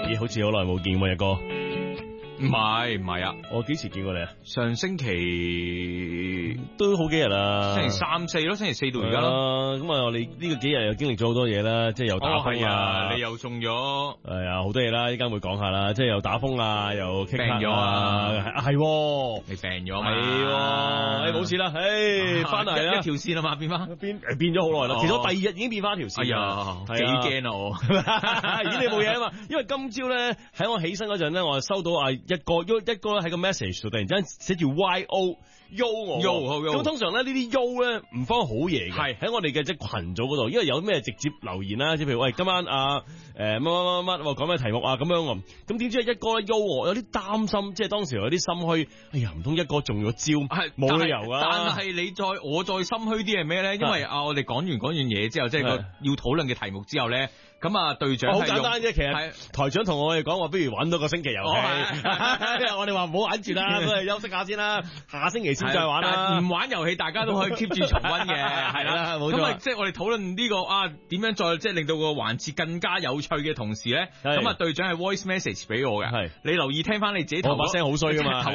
咦，好似好耐冇見喎，一哥。 唔係啊， 我幾時見過你啊？ 上星期都好幾日啦， 星期3、4咯，星期4到而家咯。 咁啊，我哋呢個幾日又經歷咗好多嘢啦，即係又打風啊， 你又中咗， 係啊，好多嘢啦，依家會講下啦，即係又打風啊，又病咗啊， 係， 你病咗嘛？ 係，冇事啦，翻嚟啦， 一條線啊嘛，變咗好耐啦，其實我第二日已經變翻條線， 哎呀，幾驚啊我， 咦，你冇嘢啊嘛？因為今朝咧喺我起身嗰陣咧，我就收到一個咧喺個 message 度突然之間寫住 YO 我，咁通常咧呢啲 YO 咧唔方好嘢嘅，係喺我哋嘅即係群組嗰度，因為有咩直接留言啦，即係譬如喂今晚乜講咩題目啊咁樣，咁點知一哥咧 YO 我，有啲擔心，即係當時有啲心虛，哎呀唔通一哥中咗招，冇理由啊！ 但係我再心虛啲係咩咧？因為我哋講完嘢之後，即係個要討論嘅題目之後咧。咁啊，隊長好簡單啫，其實台長同我哋講話，不如玩多個星期遊戲。我哋話唔好玩住啦，都係休息下先啦，下星期先再玩啦。 唔玩遊戲，大家都可以 keep 住重溫嘅，係啦，冇錯。咁啊，即係我哋討論呢個點樣再即係令到個環節更加有趣嘅同時咧，咁啊，隊長係 voice message 俾我嘅，係你留意聽翻你自己頭把聲好衰噶嘛。